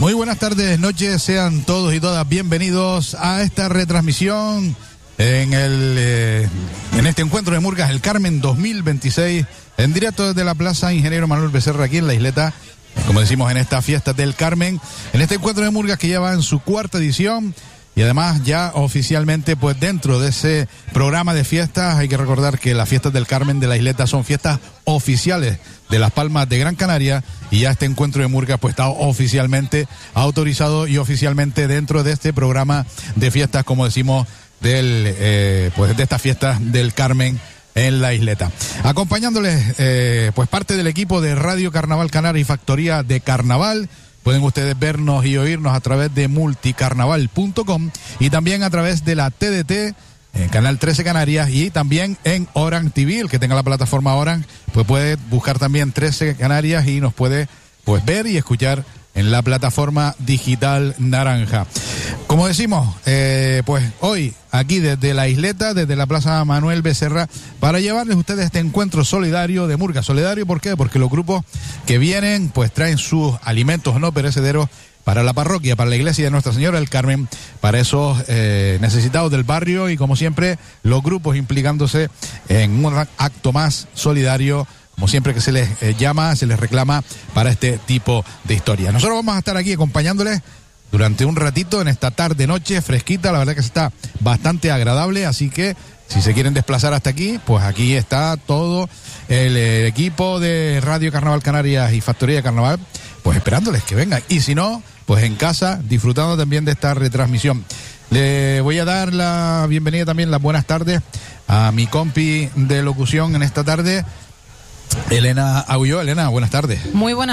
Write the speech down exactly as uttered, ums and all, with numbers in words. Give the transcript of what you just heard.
Muy buenas tardes, noches, sean todos y todas bienvenidos a esta retransmisión en el eh, en este encuentro de Murgas El Carmen dos mil veintiséis, en directo desde la Plaza Ingeniero Manuel Becerra, aquí en la isleta, como decimos, en esta fiesta del Carmen, en este encuentro de Murgas que ya va en su cuarta edición. Y además ya oficialmente, pues dentro de ese programa de fiestas, hay que recordar que las fiestas del Carmen de la isleta son fiestas oficiales de Las Palmas de Gran Canaria, y ya este encuentro de Murgas pues está oficialmente autorizado y oficialmente dentro de este programa de fiestas, como decimos, del eh, pues de estas fiestas del Carmen en la isleta. Acompañándoles eh, pues parte del equipo de Radio Carnaval Canaria y Factoría de Carnaval. Pueden ustedes vernos y oírnos a través de multicarnaval punto com y también a través de la T D T, en Canal trece Canarias, y también en Orange T V. El que tenga la plataforma Orange, pues puede buscar también trece Canarias y nos puede pues ver y escuchar en la plataforma digital naranja. Como decimos, eh, pues hoy aquí desde la isleta, desde la Plaza Manuel Becerra, para llevarles a ustedes este encuentro solidario de Murgas. Solidario, ¿por qué? Porque los grupos que vienen pues traen sus alimentos no perecederos para la parroquia, para la iglesia de Nuestra Señora del Carmen, para esos eh, necesitados del barrio, y como siempre los grupos implicándose en un acto más solidario, como siempre que se les eh, llama, se les reclama para este tipo de historia. Nosotros vamos a estar aquí acompañándoles durante un ratito en esta tarde noche fresquita. La verdad que está bastante agradable, así que si se quieren desplazar hasta aquí, pues aquí está todo el, el equipo de Radio Carnaval Canarias y Factoría de Carnaval, pues esperándoles que vengan, y si no, pues en casa disfrutando también de esta retransmisión. Le voy a dar la bienvenida también, las buenas tardes a mi compi de locución en esta tarde, Elena Aulló. Elena, buenas tardes. Muy buenas